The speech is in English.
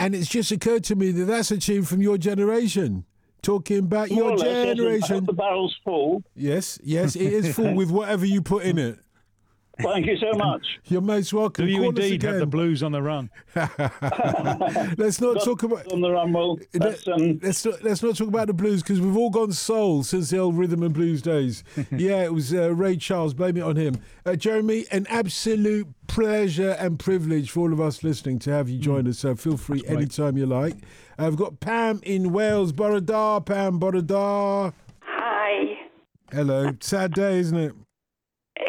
And it's just occurred to me that that's a tune from your generation. Talking about More your or less, yes, I generation. hope the barrel's full. Yes, it is full with whatever you put in it. Thank you so much. You're most welcome. Do you Call us indeed have the again. blues on the run? Let's not talk about on the run. Well, that's, let's not talk about the blues because we've all gone soul since the old rhythm and blues days. Yeah, it was Ray Charles. Blame it on him. Jeremy, an absolute pleasure and privilege for all of us listening to have you join us. So feel free anytime you like. I've got Pam in Wales. Bore da, Pam. Bore da. Hi. Hello. Sad day, isn't it?